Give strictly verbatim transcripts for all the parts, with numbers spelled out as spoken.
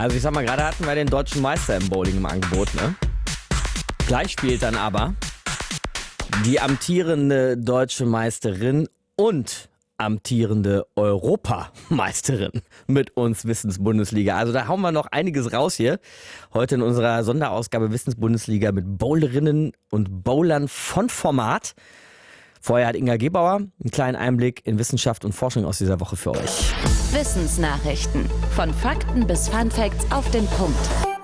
Also ich sag mal, gerade hatten wir den deutschen Meister im Bowling im Angebot, ne? Gleich spielt dann aber die amtierende deutsche Meisterin und amtierende Europameisterin mit uns Wissensbundesliga. Also da hauen wir noch einiges raus hier. Heute in unserer Sonderausgabe Wissensbundesliga mit Bowlerinnen und Bowlern von Format. Vorher hat Inga Gebauer einen kleinen Einblick in Wissenschaft und Forschung aus dieser Woche für euch. Wissensnachrichten. Von Fakten bis Funfacts auf den Punkt.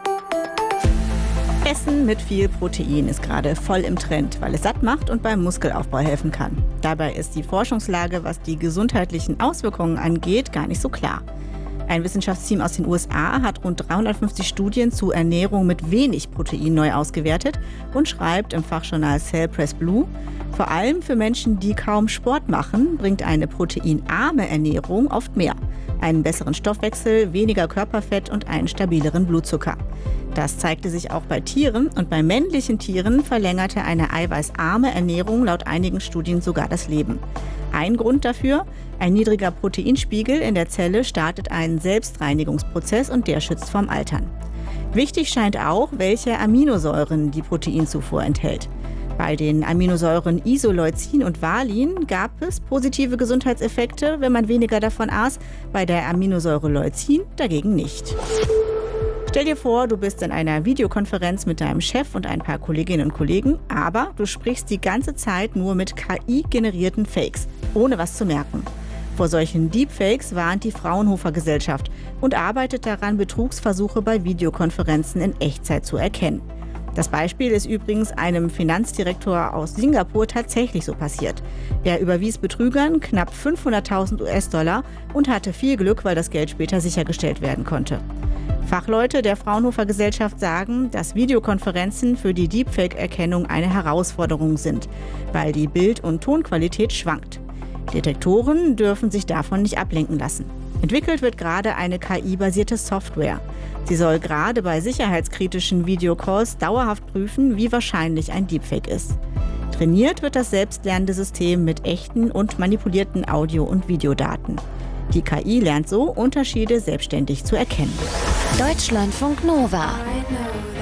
Essen mit viel Protein ist gerade voll im Trend, weil es satt macht und beim Muskelaufbau helfen kann. Dabei ist die Forschungslage, was die gesundheitlichen Auswirkungen angeht, gar nicht so klar. Ein Wissenschaftsteam aus den U S A hat rund dreihundertfünfzig Studien zu Ernährung mit wenig Protein neu ausgewertet und schreibt im Fachjournal Cell Press Blue: Vor allem für Menschen, die kaum Sport machen, bringt eine proteinarme Ernährung oft mehr. Einen besseren Stoffwechsel, weniger Körperfett und einen stabileren Blutzucker. Das zeigte sich auch bei Tieren, und bei männlichen Tieren verlängerte eine eiweißarme Ernährung laut einigen Studien sogar das Leben. Ein Grund dafür: ein niedriger Proteinspiegel in der Zelle startet einen Selbstreinigungsprozess und der schützt vorm Altern. Wichtig scheint auch, welche Aminosäuren die Proteinzufuhr enthält. Bei den Aminosäuren Isoleucin und Valin gab es positive Gesundheitseffekte, wenn man weniger davon aß, bei der Aminosäure Leucin dagegen nicht. Stell dir vor, du bist in einer Videokonferenz mit deinem Chef und ein paar Kolleginnen und Kollegen, aber du sprichst die ganze Zeit nur mit K I-generierten Fakes, ohne was zu merken. Vor solchen Deepfakes warnt die Fraunhofer Gesellschaft und arbeitet daran, Betrugsversuche bei Videokonferenzen in Echtzeit zu erkennen. Das Beispiel ist übrigens einem Finanzdirektor aus Singapur tatsächlich so passiert. Er überwies Betrügern knapp fünfhunderttausend U S-Dollar und hatte viel Glück, weil das Geld später sichergestellt werden konnte. Fachleute der Fraunhofer Gesellschaft sagen, dass Videokonferenzen für die Deepfake-Erkennung eine Herausforderung sind, weil die Bild- und Tonqualität schwankt. Detektoren dürfen sich davon nicht ablenken lassen. Entwickelt wird gerade eine K I-basierte Software. Sie soll gerade bei sicherheitskritischen Videocalls dauerhaft prüfen, wie wahrscheinlich ein Deepfake ist. Trainiert wird das selbstlernende System mit echten und manipulierten Audio- und Videodaten. Die K I lernt so, Unterschiede selbstständig zu erkennen. Deutschlandfunk Nova.